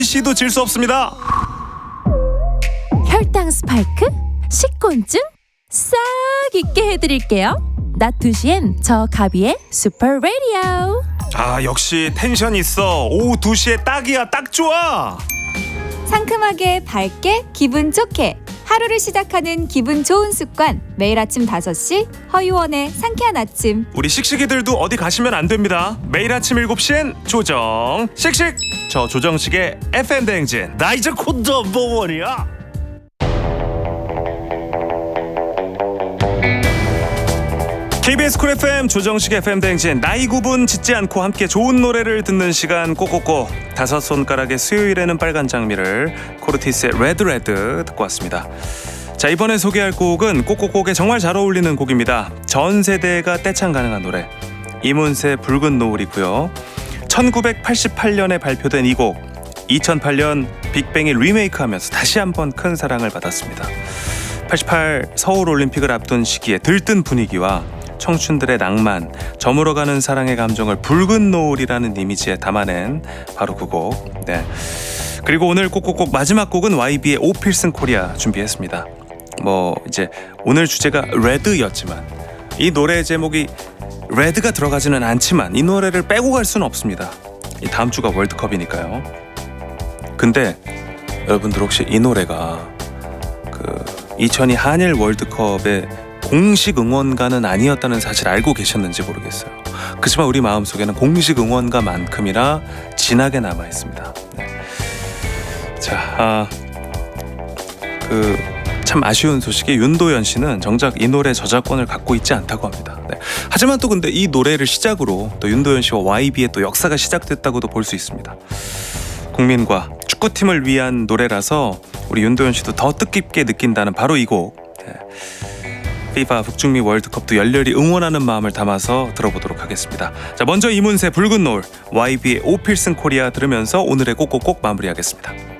씨도 질 수 없습니다. 혈당 스파이크? 식곤증? 싹 잊게 해드릴게요. 낮 2시엔 저 가비의 슈퍼 라디오. 아, 역시 텐션 있어. 오후 2시에 딱이야. 딱 좋아. 상큼하게 밝게 기분 좋게 하루를 시작하는 기분 좋은 습관, 매일 아침 5시 허유원의 상쾌한 아침. 우리 씩씩이들도 어디 가시면 안 됩니다. 매일 아침 7시엔 조정 씩씩. 저 조정식의 FM 대행진. 나 이제 곧 넘버원이야. KBS 쿨 FM 조정식 FM 대행진. 나이 구분 짓지 않고 함께 좋은 노래를 듣는 시간 꼬꼬꼬. 5손가락의 수요일에는 빨간 장미를, 코르티스의 레드 듣고 왔습니다. 자, 이번에 소개할 곡은 꼬꼬꼬에 정말 잘 어울리는 곡입니다. 전 세대가 떼창 가능한 노래, 이문세 붉은 노을이고요. 1988년에 발표된 이 곡, 2008년 빅뱅이 리메이크하면서 다시 한번 큰 사랑을 받았습니다. 88 서울올림픽을 앞둔 시기에 들뜬 분위기와 청춘들의 낭만, 저물어가는 사랑의 감정을 붉은 노을이라는 이미지에 담아낸 바로 그 곡. 네. 그리고 오늘 꼬꼬꼬 마지막 곡은 YB의 오필슨 코리아 준비했습니다. 이제 오늘 주제가 레드였지만 이 노래 제목이 레드가 들어가지는 않지만 이 노래를 빼고 갈 수는 없습니다. 이 다음 주가 월드컵이니까요. 근데 여러분들 혹시 이 노래가 2002 한일 월드컵의 공식 응원가는 아니었다는 사실 알고 계셨는지 모르겠어요. 그렇지만 우리 마음속에는 공식 응원가만큼이나 진하게 남아있습니다. 네. 자, 참 아쉬운 소식이 윤도현 씨는 정작 이 노래 저작권을 갖고 있지 않다고 합니다. 네. 하지만 또 근데 이 노래를 시작으로 또 윤도현 씨와 YB의 또 역사가 시작됐다고도 볼 수 있습니다. 국민과 축구팀을 위한 노래라서 우리 윤도현 씨도 더 뜻깊게 느낀다는 바로 이 곡. 네. FIFA 북중미 월드컵도 열렬히 응원하는 마음을 담아서 들어보도록 하겠습니다. 자, 먼저 이문세 붉은 노을, YB의 오필슨 코리아 들으면서 오늘의 꼭꼭꼭 마무리하겠습니다.